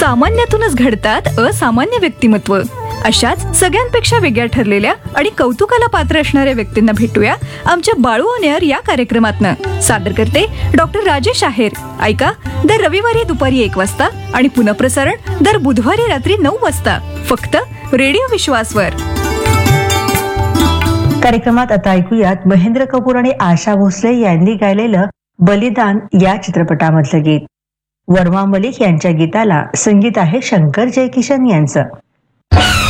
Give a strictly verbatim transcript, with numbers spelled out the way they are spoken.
सामान्यातूनच घडतात असामान्य व्यक्तिमत्व. अशाच सगळ्यांपेक्षा वेगळ्या ठरलेल्या आणि कौतुकाला पात्र असणाऱ्या व्यक्तींना भेटूया आमच्या बाळू ऑन एअर या कार्यक्रमातनं. सादर करते डॉक्टर राजेश आहेर. ऐका दर रविवारी दुपारी एक वाजता आणि पुनःप्रसारण दर बुधवारी रात्री नऊ वाजता फक्त रेडिओ विश्वासवर. कार्यक्रमात आता ऐकूयात महेंद्र कपूर आणि आशा भोसले यांनी गायलेलं बलिदान या चित्रपटामधलं गीत. वर्मा मलिक यांच्या गीताला संगीत आहे शंकर जयकिशन यांचं.